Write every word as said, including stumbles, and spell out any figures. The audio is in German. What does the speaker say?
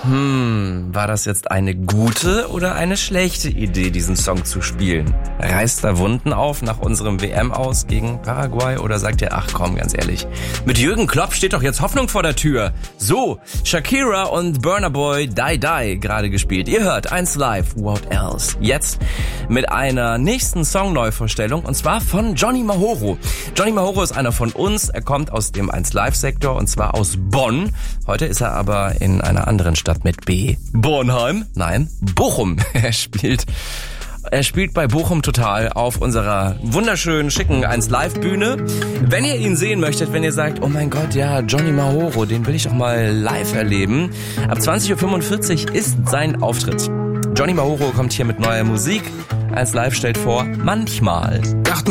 Hm, war das jetzt eine gute oder eine schlechte Idee, diesen Song zu spielen? Reißt er Wunden auf nach unserem W M-Aus gegen Paraguay oder sagt ihr, ach komm, ganz ehrlich, mit Jürgen Klopp steht doch jetzt Hoffnung vor der Tür. So, Shakira und Burna Boy, Die Die, gerade gespielt. Ihr hört eins Live, what else? Jetzt mit einer nächsten Songneuvorstellung und zwar von Johnny Mahoro. Johnny Mahoro ist einer von uns, er kommt aus dem eins Live-Sektor und zwar aus Bonn. Heute ist er aber in einer anderen Stadt mit B. Bornheim? Nein, Bochum. Er spielt, er spielt bei Bochum Total auf unserer wunderschönen, schicken eins Live-Bühne. Wenn ihr ihn sehen möchtet, wenn ihr sagt, oh mein Gott, ja, Johnny Mahoro, den will ich doch mal live erleben. Ab zwanzig Uhr fünfundvierzig ist sein Auftritt. Johnny Mahoro kommt hier mit neuer Musik. eins Live stellt vor, manchmal.